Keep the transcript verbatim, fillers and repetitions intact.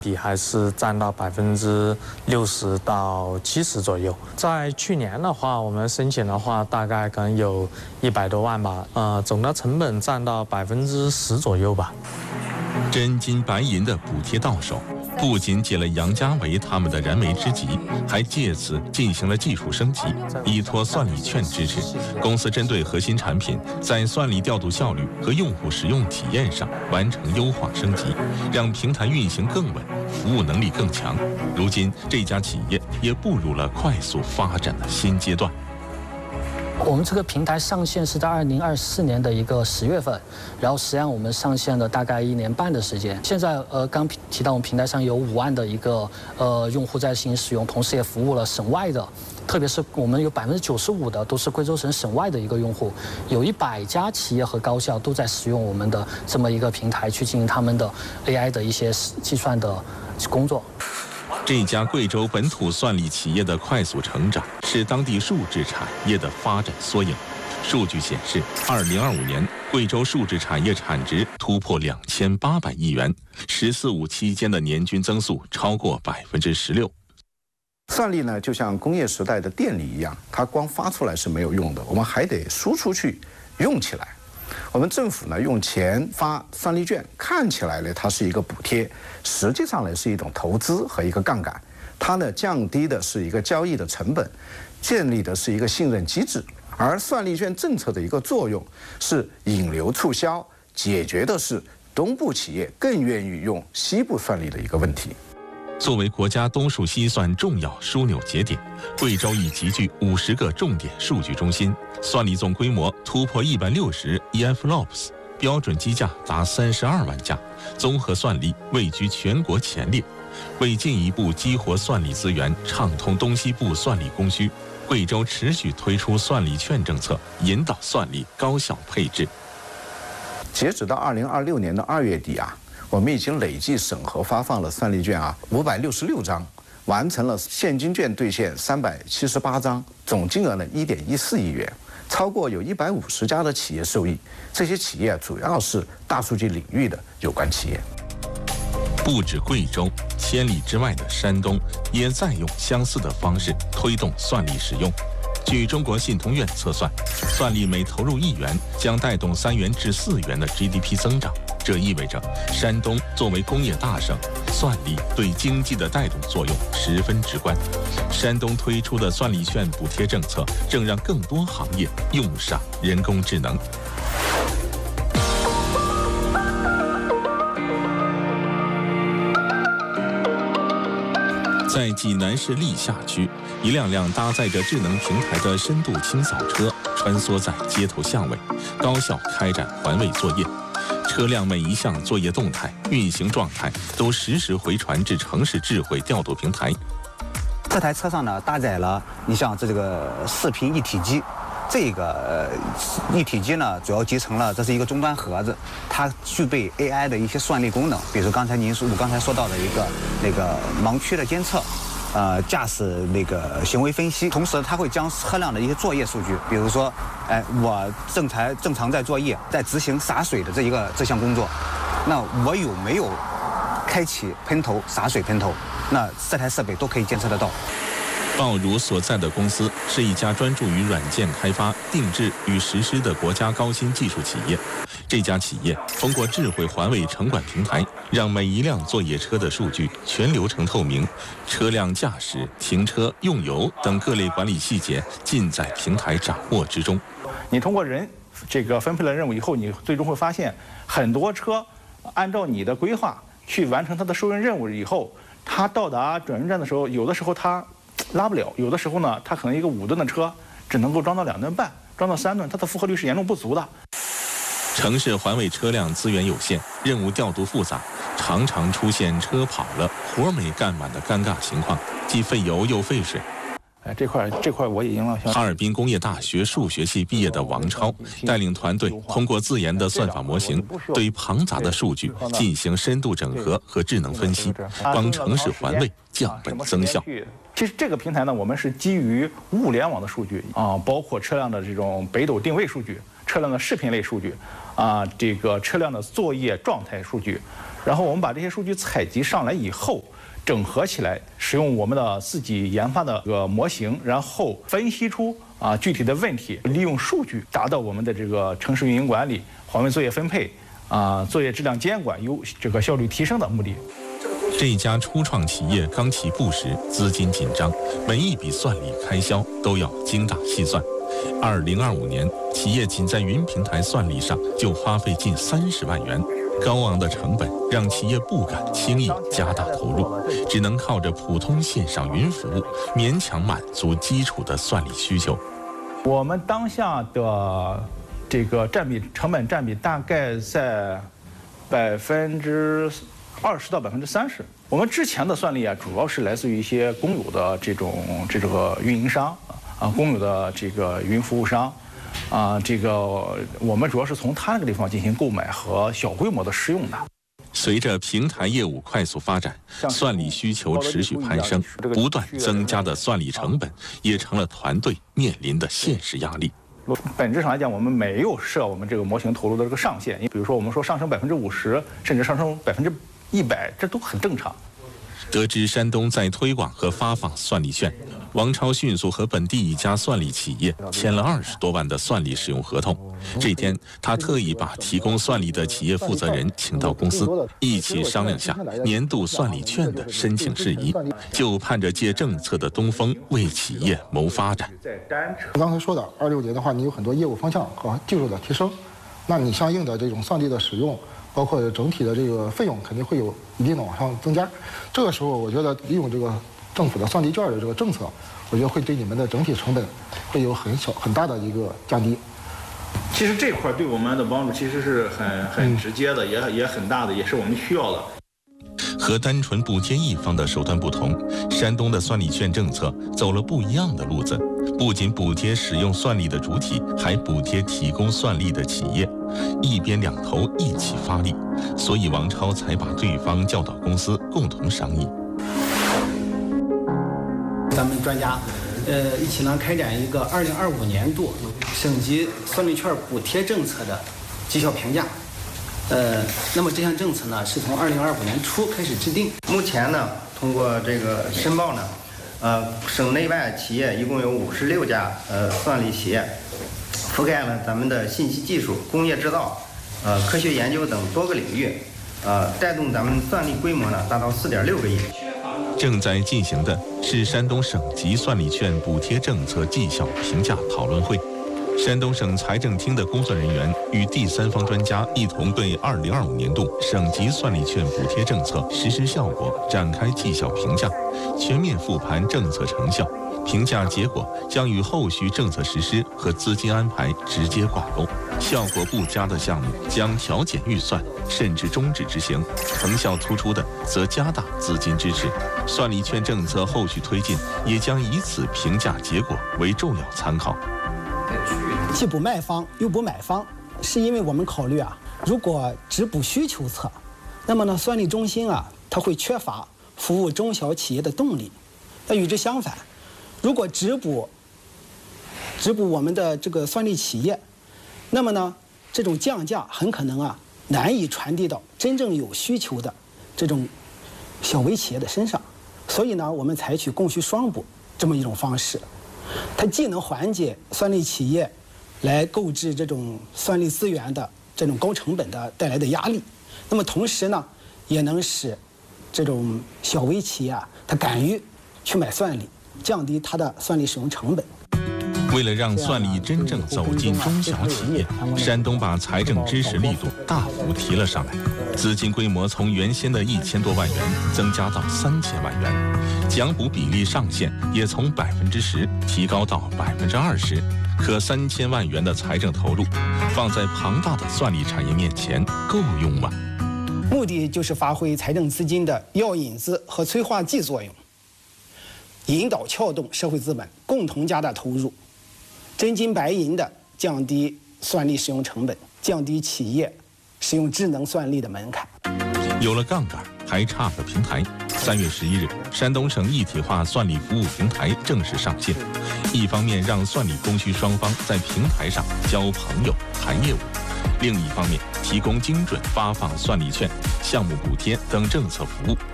比还是占到百分之六十到七十左右。在去年的话，我们申请的话，大概可能有一百多万吧，呃，总的成本占到百分之十左右吧。 真金白银的补贴到手，不仅解了杨家维他们的燃眉之急，还借此进行了技术升级。依托算力券支持，公司针对核心产品在算力调度效率和用户使用体验上完成优化升级，让平台运行更稳，服务能力更强。如今，这家企业也步入了快速发展的新阶段。 我们这个平台上线是在二零二四年的一个十月份，然后实际上我们上线了大概一年半的时间。现在呃刚提到我们平台上有五万的一个呃用户在进行使用，同时也服务了省外的，特别是我们有百分之九十五的都是贵州省省外的一个用户，有一百家企业和高校都在使用我们的这么一个平台去进行他们的 A I 的一些计算的工作。 这家贵州本土算力企业的快速成长，是当地数字产业的发展缩影。数据显示，二零二五年贵州数字产业产值突破两千八百亿元，“十四五”期间的年均增速超过百分之十六。 算力呢，就像工业时代的电力一样，它光发出来是没有用的，我们还得输出去，用起来。我们政府呢用钱发算力券，看起来呢它是一个补贴，实际上呢是一种投资和一个杠杆。它呢降低的是一个交易的成本，建立的是一个信任机制。而算力券政策的一个作用是引流促销，解决的是东部企业更愿意用西部算力的一个问题。 作为国家东数西算重要枢纽节点，贵州已集聚五十个重点数据中心，算力总规模突破一百六十 E F L O P S， 标准机架达三十二万架，综合算力位居全国前列。为进一步激活算力资源，畅通东西部算力供需，贵州持续推出算力券政策，引导算力高效配置。 截止到二零二六年的二月底啊。我们已经累计审核发放了算力券啊五百六十六张，完成了现金券兑现三百七十八张，总金额呢一点一四亿元，超过有一百五十家的企业受益。这些企业主要是大数据领域的有关企业。 不止贵州，千里之外的山东也在用相似的方式推动算力使用。据中国信通院测算，算力每投入一元将带动三元至四元的 G D P 增长。这意味着，山东作为工业大省，算力对经济的带动作用十分直观。山东推出的算力券补贴政策，正让更多行业用上人工智能。在济南市历下区，一辆辆搭载着智能平台的深度清扫车穿梭在街头巷尾，高效开展环卫作业。车辆每一项作业动态、运行状态都实时回传至城市智慧调度平台。 这台车上呢，搭载了你像这个视频一体机，这个一体机呢，主要集成了这是一个终端盒子，它具备 A I 的一些算力功能，比如刚才您说我刚才说到的一个那个盲区的监测。呃，驾驶那个行为分析，同时它会将车辆的一些作业数据，比如说，哎，我正常正常在作业，在执行洒水的这一个这项工作，那我有没有开启喷头、洒水喷头？那这台设备都可以监测得到。 鲍如所在的公司是一家专注于软件开发、定制与实施的国家高新技术企业。这家企业通过智慧环卫城管平台，让每一辆作业车的数据全流程透明，车辆驾驶、停车、用油等各类管理细节尽在平台掌握之中。 你通过人这个分配了任务以后，你最终会发现，很多车按照你的规划去完成它的收运任务以后，它到达转运站的时候，有的时候它拉不了，有的时候呢，它可能一个五吨的车只能够装到两吨半，装到三吨，它的负荷率是严重不足的。 城市环卫车辆资源有限，任务调度复杂，常常出现车跑了活没干完的尴尬情况，既费油又费水。 哎，这块这块我也赢了。 哈尔滨工业大学数学系毕业的王超带领团队，通过自研的算法模型，对庞杂的数据进行深度整合和智能分析，帮城市环卫降本增效。 其实这个平台呢，我们是基于物联网的数据啊，包括车辆的这种北斗定位数据、车辆的视频类数据啊，这个车辆的作业状态数据， 然后我们把这些数据采集上来以后，整合起来，使用我们的自己研发的这个模型，然后分析出啊具体的问题，利用数据达到我们的这个城市运营管理、环卫作业分配啊、作业质量监管有这个效率提升的目的。 这家初创企业刚起步时资金紧张，每一笔算力开销都要精打细算。二零二五年，企业仅在云平台算力上就花费近三十万元。高昂的成本让企业不敢轻易加大投入，只能靠着普通线上云服务勉强满足基础的算力需求。 我们当下的这个占比成本占比大概在百分之二十到百分之三十。我们之前的算力啊，主要是来自于一些公有的这种这个运营商啊，公有的这个云服务商。啊，这个我们主要是从他那个地方进行购买和小规模的试用的。 随着平台业务快速发展，算力需求持续攀升，不断增加的算力成本也成了团队面临的现实压力。 本质上来讲，我们没有设我们这个模型投入的这个上限，你比如说我们说上升百分之五十，甚至上升百分之一百，这都很正常。 得知山东在推广和发放算力券，王超迅速和本地一家算力企业签了二十多万的算力使用合同。这天，他特意把提供算力的企业负责人请到公司，一起商量下年度算力券的申请事宜，就盼着借政策的东风为企业谋发展。 刚才说的，二六年的话，你有很多业务方向和技术的提升，那你相应的这种算力的使用，包括整体的这个费用肯定会有一定的往上增加。这个时候，我觉得利用这个政府的算力券的这个政策，我觉得会对你们的整体成本会有很小很大的一个降低。 其实这块对我们的帮助其实是很很直接的，也也很大的，也是我们需要的。 和单纯补贴一方的手段不同，山东的算力券政策走了不一样的路子，不仅补贴使用算力的主体，还补贴提供算力的企业，一边两头一起发力，所以王超才把对方叫到公司共同商议。 咱们专家，呃，一起呢开展一个二零二五年度省级算力券补贴政策的绩效评价。呃，那么这项政策呢，是从二零二五年初开始制定。 目前呢，通过这个申报呢，呃，省内外企业一共有五十六家呃算力企业，覆盖了咱们的信息技术、工业制造、呃科学研究等多个领域，呃，带动咱们算力规模呢达到四点六个亿。 正在进行的是山东省级算力券补贴政策绩效评价讨论会。山东省财政厅的工作人员与第三方专家一同对二零二五年度省级算力券补贴政策实施效果展开绩效评价，全面复盘政策成效。评价结果将与后续政策实施和资金安排直接挂钩，效果不佳的项目将调减预算，甚至终止执行；成效突出的则加大资金支持。算力券政策后续推进也将以此评价结果为重要参考。 既补卖方又补买方，是因为我们考虑啊，如果只补需求侧，那么呢，算力中心啊，它会缺乏服务中小企业的动力。那与之相反，如果只补只补我们的这个算力企业，那么呢，这种降价很可能啊，难以传递到真正有需求的这种小微企业的身上。所以呢，我们采取供需双补这么一种方式，它既能缓解算力企业来购置这种算力资源的这种高成本的带来的压力，那么同时呢，也能使这种小微企业啊，它敢于去买算力，降低它的算力使用成本。 为了让算力真正走进中小企业，山东把财政支持力度大幅提了上来，资金规模从原先的一千多万元增加到三千万元，奖补比例上限也从百分之十提高到百分之二十。可三千万元的财政投入，放在庞大的算力产业面前，够用吗？ 目的就是发挥财政资金的药引子和催化剂作用，引导撬动社会资本共同加大投入，真金白银的降低算力使用成本，降低企业使用智能算力的门槛。 有了杠杆，还差个平台。三月十一日，山东省一体化算力服务平台正式上线。一方面让算力供需双方在平台上交朋友、谈业务；另一方面，提提供精准发放算力券、项目补贴等政策服务。